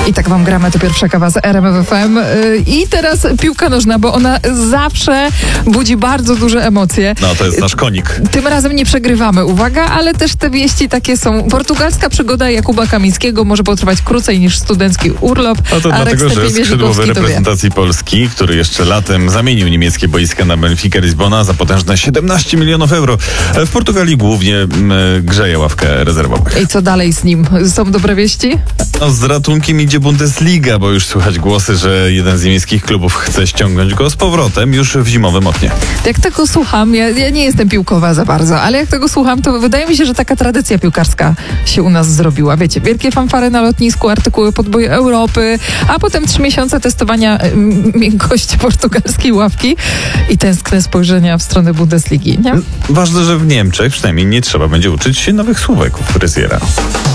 I tak wam gramy, to pierwsza kawa z RMF FM. I teraz piłka nożna, bo ona zawsze budzi bardzo duże emocje. No, to jest nasz konik. Tym razem nie przegrywamy, uwaga, ale też te wieści takie są. Portugalska przygoda Jakuba Kamińskiego może potrwać krócej niż studencki urlop. A to dlatego, że skrzydłowy reprezentacji Polski, który jeszcze latem zamienił niemieckie boiska na Benfica Lizbona za potężne 17 milionów euro, w Portugalii głównie grzeje ławkę rezerwowych. I co dalej z nim? Są dobre wieści? No, z ratunkiem idzie Bundesliga, bo już słychać głosy, że jeden z niemieckich klubów chce ściągnąć go z powrotem już w zimowym oknie. Jak tego słucham, ja nie jestem piłkowa za bardzo, ale jak tego słucham, to wydaje mi się, że taka tradycja piłkarska się u nas zrobiła. Wiecie, wielkie fanfary na lotnisku, artykuły podboju Europy, a potem 3 miesiące testowania miękkości portugalskiej ławki i tęskne spojrzenia w stronę Bundesligi, nie? Ważne, że w Niemczech przynajmniej nie trzeba będzie uczyć się nowych słówek u fryzjera.